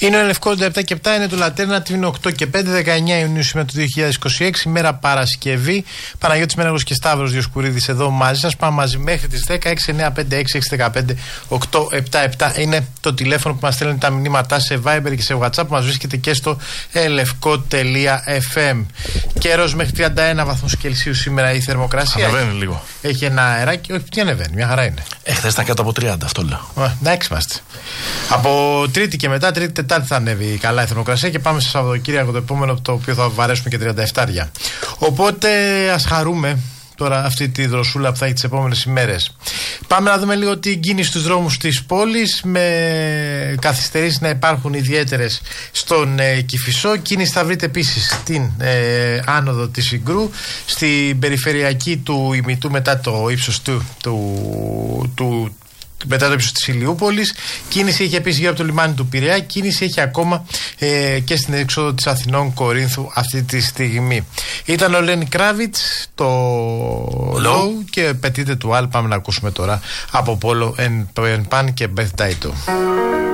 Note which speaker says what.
Speaker 1: Είναι ο Λευκό 97 και 7, είναι το Λατέρνα, είναι 8 και 5, 19 Ιουνίου σήμερα του 2026, ημέρα Παρασκευή. Παναγιώτης Μένεγος και Σταύρος Διοσκουρίδης εδώ μαζί σας. Πάμε μαζί μέχρι τις 10, 695-615-877 είναι το τηλέφωνο που μας στέλνουν τα μηνύματά σε Viber και σε WhatsApp, που μας βρίσκεται και στο elefko.fm. Καιρός μέχρι 31 βαθμούς Κελσίου σήμερα η θερμοκρασία.
Speaker 2: Ανεβαίνει λίγο.
Speaker 1: Έχει ένα αεράκι, όχι, τι ανεβαίνει, μια χαρά είναι.
Speaker 2: Χθες ήταν κάτω από 30, αυτό λέω.
Speaker 1: Εντάξει είμαστε. Από Τρίτη και μετά, Τρίτη Τετάρτη θα ανέβει καλά η θερμοκρασία και πάμε στο Σαββατοκύριακο το επόμενο, το οποίο θα βαρέσουμε και 37. Οπότε ας χαρούμε τώρα αυτή τη δροσούλα που θα έχει τις επόμενες ημέρες. Πάμε να δούμε λίγο την κίνηση στους δρόμους της πόλης, με καθυστερήσεις να υπάρχουν ιδιαίτερες στον Κηφισό. Κίνηση θα βρείτε επίσης στην άνοδο της Συγκρού, στην περιφερειακή του Ημιτού μετά το ύψος μετά το ύψος της Ηλιούπολης. Κίνηση έχει επίσης γύρω από το λιμάνι του Πειραιά. Κίνηση έχει ακόμα και στην έξοδο της Αθηνών Κορίνθου αυτή τη στιγμή. Ήταν ο Λένι Κράβιτς, το Low και πετείτε του Al. Πάμε να ακούσουμε τώρα από Πόλο Εν Παν και Beth Daito.